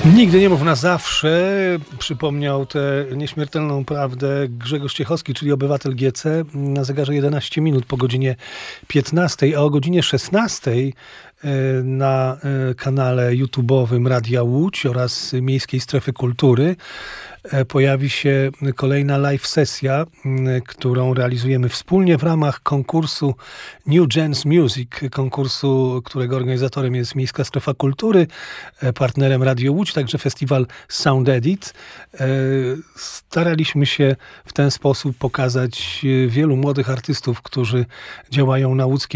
Nigdy nie mów na zawsze, przypomniał tę nieśmiertelną prawdę Grzegorz Ciechowski, czyli obywatel GC, na zegarze 11 minut po godzinie 15, a o godzinie 16 na kanale YouTube'owym Radia Łódź oraz Miejskiej Strefy Kultury pojawi się kolejna live sesja, którą realizujemy wspólnie w ramach konkursu New Gens Music, konkursu, którego organizatorem jest Miejska Strefa Kultury, partnerem Radio Łódź, także festiwal Sound Edit. Staraliśmy się w ten sposób pokazać wielu młodych artystów, którzy działają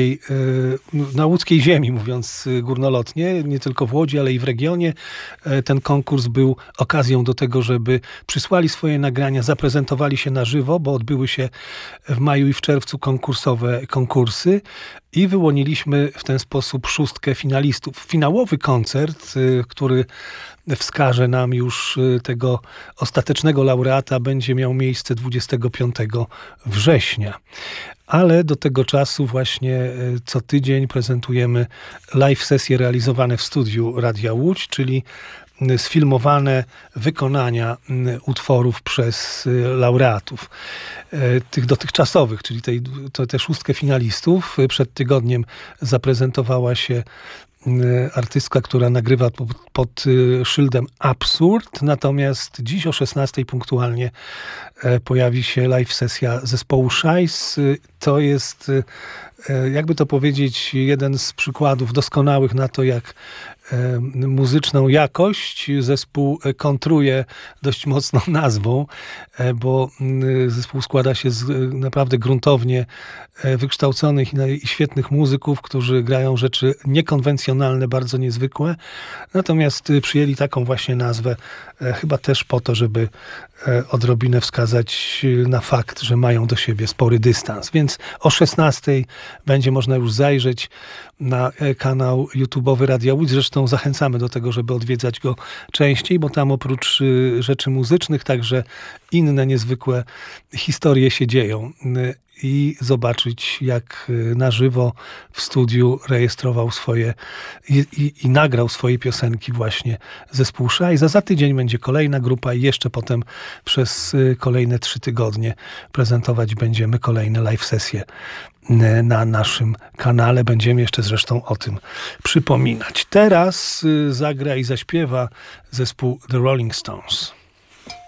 na łódzkiej ziemi, mówiąc górnolotnie, nie tylko w Łodzi, ale i w regionie. Ten konkurs był okazją do tego, żeby przysłali swoje nagrania, zaprezentowali się na żywo, bo odbyły się w maju i w czerwcu konkursowe konkursy i wyłoniliśmy w ten sposób 6 finalistów. Finałowy koncert, który wskaże nam już tego ostatecznego laureata, będzie miał miejsce 25 września. Ale do tego czasu właśnie co tydzień prezentujemy live sesje realizowane w studiu Radia Łódź, czyli sfilmowane wykonania utworów przez laureatów, tych dotychczasowych, czyli te 6 finalistów. Przed tygodniem zaprezentowała się artystka, która nagrywa pod szyldem Absurd, natomiast dziś o 16 punktualnie pojawi się live sesja zespołu Szajs. To jest, jakby to powiedzieć, jeden z przykładów doskonałych na to, jak muzyczną jakość zespół kontruje dość mocną nazwą, bo zespół składa się z naprawdę gruntownie wykształconych i świetnych muzyków, którzy grają rzeczy niekonwencjonalne, bardzo niezwykłe. Natomiast przyjęli taką właśnie nazwę chyba też po to, żeby odrobinę wskazać na fakt, że mają do siebie spory dystans. Więc o 16 będzie można już zajrzeć na kanał YouTube'owy Radia Łódź. Zresztą zachęcamy do tego, żeby odwiedzać go częściej, bo tam oprócz rzeczy muzycznych także inne niezwykłe historie się dzieją. I zobaczyć, jak na żywo w studiu rejestrował swoje i nagrał swoje piosenki właśnie zespół Szajs. Za tydzień będzie kolejna grupa i jeszcze potem przez kolejne 3 tygodnie prezentować będziemy kolejne live sesje na naszym kanale. Będziemy jeszcze zresztą o tym przypominać. Teraz zagra i zaśpiewa zespół The Rolling Stones.